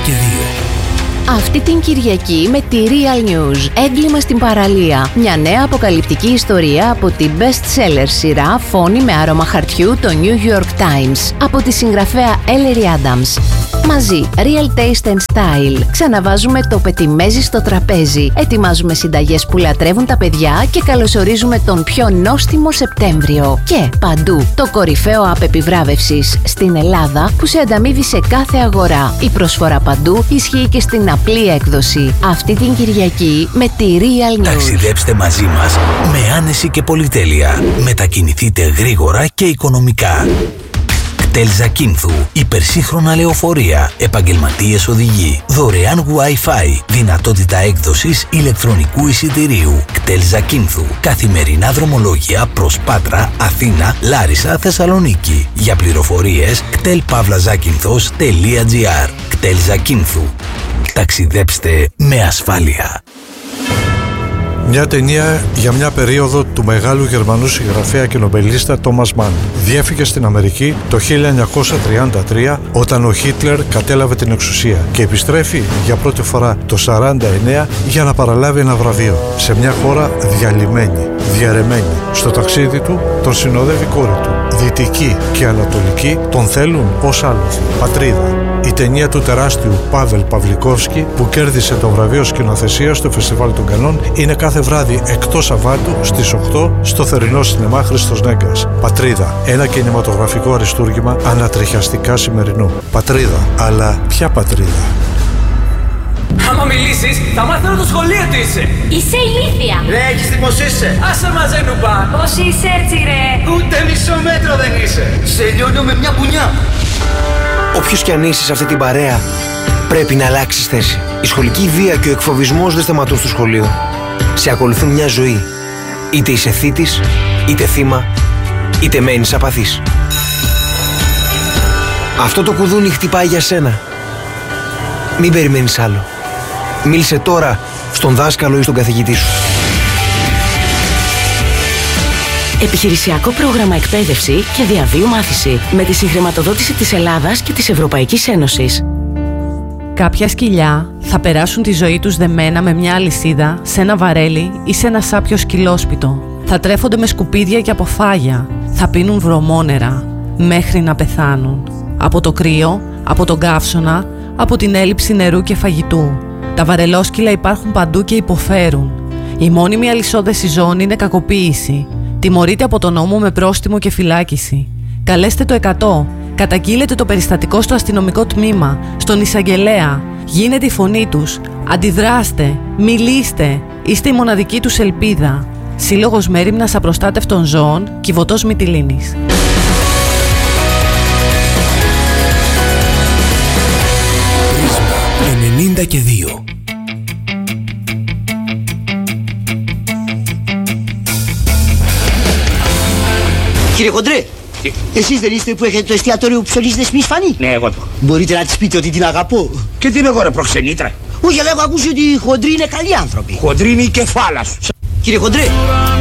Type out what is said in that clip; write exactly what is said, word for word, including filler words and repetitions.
και δύο. Αυτή την Κυριακή με τη Real News, έγκλημα στην παραλία. Μια νέα αποκαλυπτική ιστορία από την best-seller σειρά Φόνη με άρωμα χαρτιού, το New York Times, από τη συγγραφέα Ellery Adams. Μαζί, Real Taste and Style. Ξαναβάζουμε το πετιμέζι στο τραπέζι. Ετοιμάζουμε συνταγές που λατρεύουν τα παιδιά και καλωσορίζουμε τον πιο νόστιμο Σεπτέμβριο. Και παντού, το κορυφαίο app επιβράβευσης στην Ελλάδα που σε ανταμείβει σε κάθε αγορά. Η προσφορά παντού ισχύει και στην απλή έκδοση. Αυτή την Κυριακή με τη Real News. Ταξιδέψτε μαζί μας με άνεση και πολυτέλεια. Μετακινηθείτε γρήγορα και οικονομικά. κτέλ Ζακίνθου, υπερσύγχρονα λεωφορεία, επαγγελματίες οδηγοί, δωρεάν Wi-Fi, δυνατότητα έκδοσης ηλεκτρονικού εισιτηρίου. κτέλ Ζακίνθου, καθημερινά δρομολόγια προς Πάτρα, Αθήνα, Λάρισα, Θεσσαλονίκη. Για πληροφορίες κτέλ παύλα ζάκυνθος τελεία τζι άρ. κτέλ Ζακίνθου. Ταξιδέψτε με ασφάλεια. Μια ταινία για μια περίοδο του μεγάλου Γερμανού συγγραφέα και νομπελίστα Τόμας Μαν. Διέφυγε στην Αμερική το χίλια εννιακόσια τριάντα τρία όταν ο Χίτλερ κατέλαβε την εξουσία και επιστρέφει για πρώτη φορά το σαράντα εννέα για να παραλάβει ένα βραβείο σε μια χώρα διαλυμένη, διαρρεμένη. Στο ταξίδι του τον συνοδεύει η κόρη του. Δυτική και Ανατολική τον θέλουν ως άλοθη. Πατρίδα. Η ταινία του τεράστιου Πάβελ Παυλικόφσκι που κέρδισε το βραβείο σκηνοθεσίας στο Φεστιβάλ των Κανών είναι κάθε βράδυ εκτός Σαββάτου στις οκτώ στο θερινό σινεμά Χριστός Νέγκας. Πατρίδα. Ένα κινηματογραφικό αριστούργημα ανατριχιαστικά σημερινού. Πατρίδα. Αλλά ποια πατρίδα? Άμα μιλήσεις, θα μάθω το σχολείο τι είσαι. Είσαι ηλίθια. Ρε, έχεις τι πως είσαι. Άσε μαζέ νουπά. Πώς είσαι έτσι ρε. Ούτε μισό μέτρο δεν είσαι. Σε λιώνω με μια μπουνιά. Όποιος κι αν είσαι σε αυτή την παρέα, πρέπει να αλλάξεις θέση. Η σχολική βία και ο εκφοβισμός δεν σταματούν στο σχολείο. Σε ακολουθούν μια ζωή. Είτε είσαι θήτης, είτε θύμα, είτε μένεις απαθής. Αυτό το κουδούνι χτυπάει για σένα. Μην περιμένεις άλλο. Μίλησε τώρα στον δάσκαλο ή στον καθηγητή σου. Επιχειρησιακό πρόγραμμα εκπαίδευση και διαβίου μάθηση με τη συγχρηματοδότηση της Ελλάδας και της Ευρωπαϊκής Ένωσης. Κάποια σκυλιά θα περάσουν τη ζωή τους δεμένα με μια αλυσίδα σε ένα βαρέλι ή σε ένα σάπιο σκυλόσπιτο. Θα τρέφονται με σκουπίδια και από φάγια. Θα πίνουν βρωμόνερα μέχρι να πεθάνουν. Από το κρύο, από τον καύσωνα, από την έλλειψη νερού και φαγητού. Τα βαρελόσκυλα υπάρχουν παντού και υποφέρουν. Η μόνιμη αλυσόδεση ζώων είναι κακοποίηση. Τιμωρείται από τον νόμο με πρόστιμο και φυλάκιση. Καλέστε το εκατό. Καταγγείλετε το περιστατικό στο αστυνομικό τμήμα, στον εισαγγελέα. Γίνετε η φωνή τους. Αντιδράστε. Μιλήστε. Είστε η μοναδική τους ελπίδα. Σύλλογος Μέριμνας Απροστάτευτων Ζώων, Κιβωτός Μυτιλήνης. ενενήντα και δύο. Κύριε Χοντρέ, εσείς δεν είστε που έχετε το εστιατόριο που ψωνίζετε Σμισφανή? Ναι, εγώ το. Μπορείτε να της πείτε ότι την αγαπώ? Και τι είμαι εγώ ρε προξενήτρα? Όχι, αλλά έχω ακούσει ότι οι χοντροί είναι καλοί άνθρωποι. Χοντρή είναι η κεφάλα σου. Κύριε Χοντρέ,